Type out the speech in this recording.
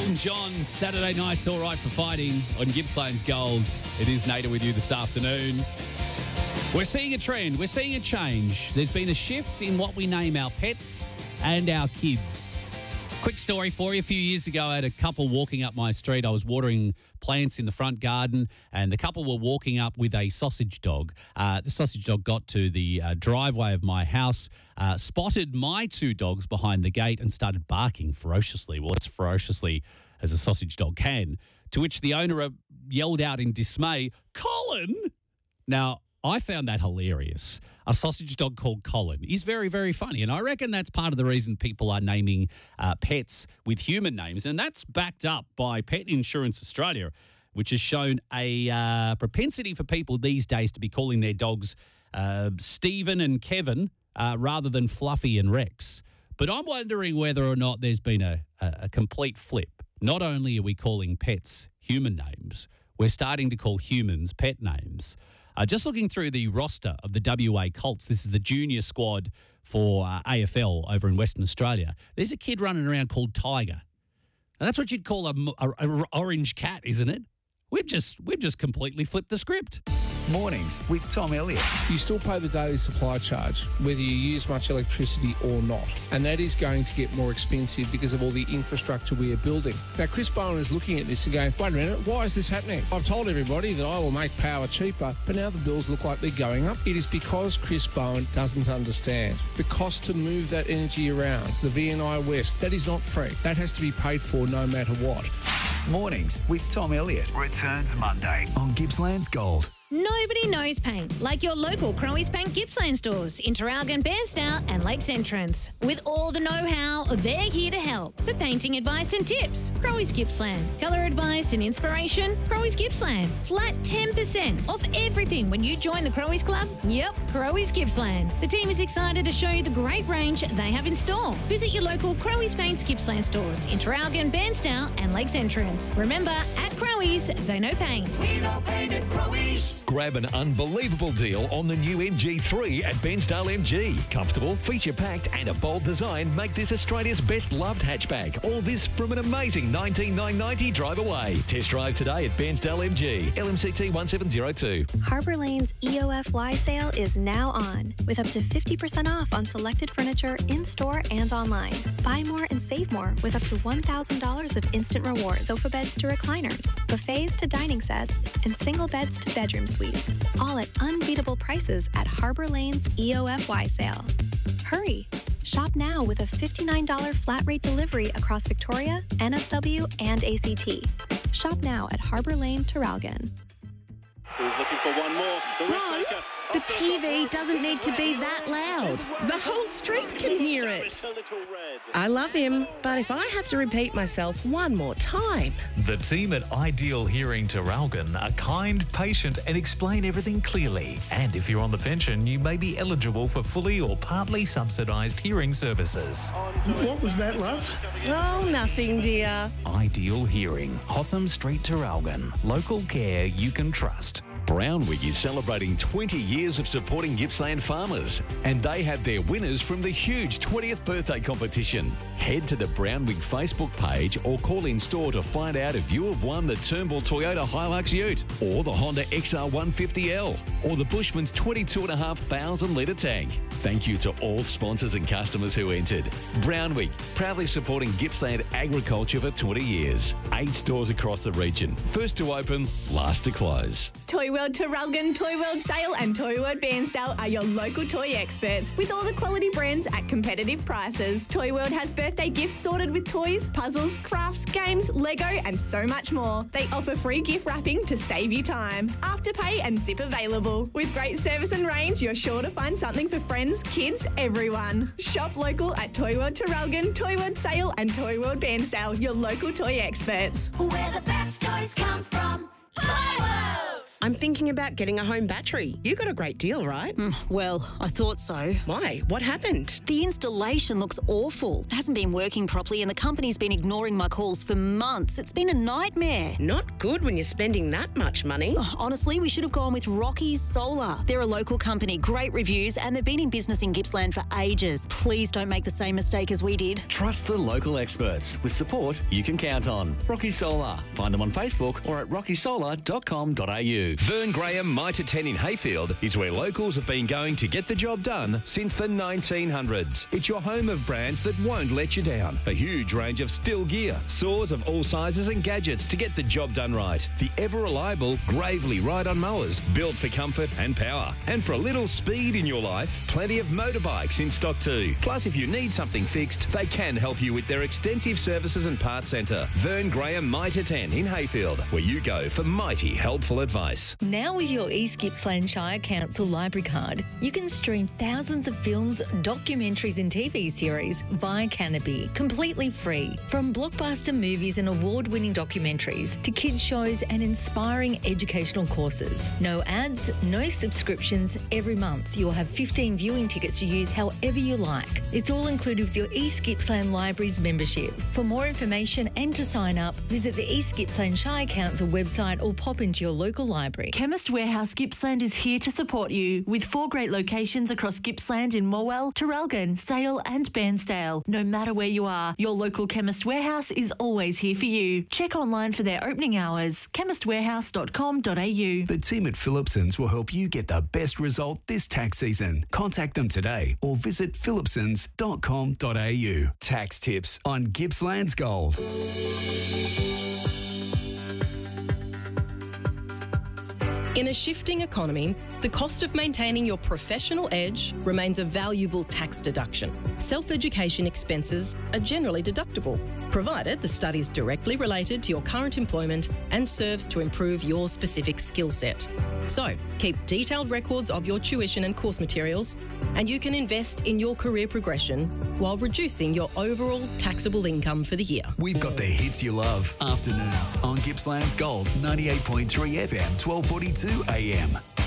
Elton John, Saturday Night's All Right for Fighting on Gippsland's Gold. It is Nader with you this afternoon. We're seeing a trend. We're seeing a change. There's been a shift in what we name our pets and our kids. Quick story for you. A few years ago, I had a couple walking up my street. I was watering plants in the front garden, and the couple were walking up with a sausage dog. The sausage dog got to the driveway of my house, spotted my two dogs behind the gate and started barking ferociously. Well, as ferociously as a sausage dog can, to which the owner yelled out in dismay, "Colin!" Now, I found that hilarious. A sausage dog called Colin is very, very funny. And I reckon that's part of the reason people are naming pets with human names. And that's backed up by Pet Insurance Australia, which has shown a propensity for people these days to be calling their dogs Stephen and Kevin rather than Fluffy and Rex. But I'm wondering whether or not there's been a complete flip. Not only are we calling pets human names, we're starting to call humans pet names. Just looking through the roster of the WA Colts, this is the junior squad for AFL over in Western Australia. There's a kid running around called Tiger. Now, that's what you'd call a orange cat, isn't it? We've just completely flipped the script. Mornings with Tom Elliott. You still pay the daily supply charge, whether you use much electricity or not. And that is going to get more expensive because of all the infrastructure we are building. Now, Chris Bowen is looking at this and going, wait a minute, why is this happening? I've told everybody that I will make power cheaper, but now the bills look like they're going up. It is because Chris Bowen doesn't understand. The cost to move that energy around, the VNI West, that is not free. That has to be paid for no matter what. Mornings with Tom Elliott. Returns Monday on Gippsland's Gold. Nobody knows paint like your local Crowe's Paint Gippsland stores in Traralgon, Bairstow and Lakes Entrance. With all the know-how, they're here to help. For painting advice and tips, Crowe's Gippsland. Colour advice and inspiration, Crowe's Gippsland. Flat 10% off everything when you join the Crowe's Club. Yep, Crowe's Gippsland. The team is excited to show you the great range they have in store. Visit your local Crowe's Paints Gippsland stores in Traralgon, Bairstow and Lakes Entrance. Remember, at Crowe's, they know paint. We know paint at Crowe's. Grab an unbelievable deal on the new MG3 at Bensdale MG. Comfortable, feature-packed and a bold design make this Australia's best loved hatchback. All this from an amazing $19,990 drive away. Test drive today at Bensdale MG, LMCT 1702. Harbour Lane's EOFY sale is now on, with up to 50% off on selected furniture in-store and online. Buy more and save more with up to $1,000 of instant rewards. Sofa beds to recliners, buffets to dining sets, and single beds to bedroom suites. All at unbeatable prices at Harbour Lane's EOFY sale. Hurry! Shop now with a $59 flat rate delivery across Victoria, NSW, and ACT. Shop now at Harbour Lane, Traralgon. Who's looking for one more? The risk taker. The TV doesn't need to be that loud. The whole street can hear it. I love him, but if I have to repeat myself one more time... The team at Ideal Hearing Traralgon are kind, patient and explain everything clearly. And if you're on the pension, you may be eligible for fully or partly subsidised hearing services. What was that, love? Oh, nothing, dear. Ideal Hearing, Hotham Street, Traralgon. Local care you can trust. Brownwig is celebrating 20 years of supporting Gippsland farmers, and they have their winners from the huge 20th birthday competition. Head to the Brownwig Facebook page or call in store to find out if you have won the Turnbull Toyota Hilux Ute, or the Honda XR150L, or the Bushman's 22,500 litre tank. Thank you to all sponsors and customers who entered. Brownwig, proudly supporting Gippsland agriculture for 20 years. 8 stores across the region. First to open, last to close. Toy World Traralgon, Toy World Sale and Toy World Bairnsdale are your local toy experts with all the quality brands at competitive prices. Toy World has birthday gifts sorted with toys, puzzles, crafts, games, Lego and so much more. They offer free gift wrapping to save you time. Afterpay and zip available. With great service and range, you're sure to find something for friends, kids, everyone. Shop local at Toy World Traralgon, Toy World Sale and Toy World Bairnsdale, your local toy experts. Where the best toys come from. Toy World! I'm thinking about getting a home battery. You got a great deal, right? Well, I thought so. Why? What happened? The installation looks awful. It hasn't been working properly and the company's been ignoring my calls for months. It's been a nightmare. Not good when you're spending that much money. Honestly, we should have gone with Rocky's Solar. They're a local company, great reviews, and they've been in business in Gippsland for ages. Please don't make the same mistake as we did. Trust the local experts with support you can count on. Rocky Solar. Find them on Facebook or at rockysolar.com.au. Vern Graham Mitre 10 in Hayfield is where locals have been going to get the job done since the 1900s. It's your home of brands that won't let you down. A huge range of Stihl gear, saws of all sizes and gadgets to get the job done right. The ever-reliable Gravely ride-on mowers, built for comfort and power. And for a little speed in your life, plenty of motorbikes in stock too. Plus, if you need something fixed, they can help you with their extensive services and parts centre. Vern Graham Mitre 10 in Hayfield, where you go for mighty helpful advice. Now with your East Gippsland Shire Council library card, you can stream thousands of films, documentaries and TV series via Canopy, completely free. From blockbuster movies and award-winning documentaries to kids shows and inspiring educational courses. No ads, no subscriptions. Every month you'll have 15 viewing tickets to use however you like. It's all included with your East Gippsland Libraries membership. For more information and to sign up, visit the East Gippsland Shire Council website or pop into your local library. Chemist Warehouse Gippsland is here to support you with 4 great locations across Gippsland in Morwell, Traralgon, Sale and Bairnsdale. No matter where you are, your local Chemist Warehouse is always here for you. Check online for their opening hours, chemistwarehouse.com.au. The team at Phillipsons will help you get the best result this tax season. Contact them today or visit phillipsons.com.au. Tax tips on Gippsland's Gold. In a shifting economy, the cost of maintaining your professional edge remains a valuable tax deduction. Self-education expenses are generally deductible, provided the study is directly related to your current employment and serves to improve your specific skill set. So, keep detailed records of your tuition and course materials, and you can invest in your career progression while reducing your overall taxable income for the year. We've got the hits you love. Afternoons on Gippsland's Gold, 98.3 FM, 1242 AM.